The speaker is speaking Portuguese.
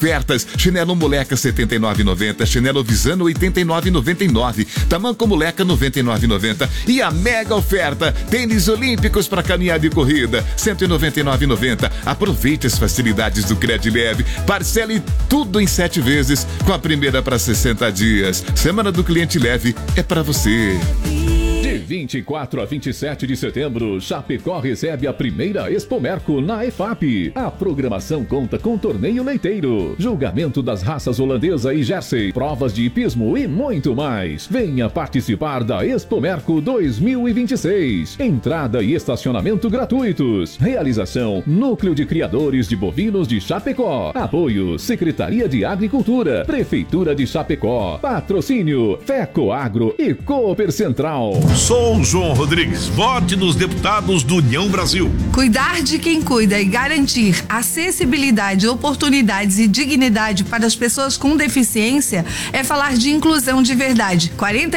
ofertas. Chinelo moleca R$ 79,90, chinelo Visano R$ 89,99, tamanco moleca R$ 99,90 e a mega oferta, tênis olímpicos para caminhada e corrida R$ 199,90. Aproveite as facilidades do Credileve, parcele tudo em 7 vezes, com a primeira para 60 dias. Semana do Cliente Leve é para você. De 24 a 27 de setembro, Chapecó recebe a primeira Expomerco na EFAP. A programação conta com torneio leiteiro, julgamento das raças holandesa e Jersey, provas de hipismo e muito mais. Venha participar da Expomerco 2026. Entrada e estacionamento gratuitos. Realização: Núcleo de Criadores de Bovinos de Chapecó. Apoio: Secretaria de Agricultura, Prefeitura de Chapecó. Patrocínio: FECOAGRO e Cooper Central. Sou João Rodrigues. Vote nos deputados do União Brasil. Cuidar de quem cuida e garantir acessibilidade, oportunidades e dignidade para as pessoas com deficiência é falar de inclusão de verdade.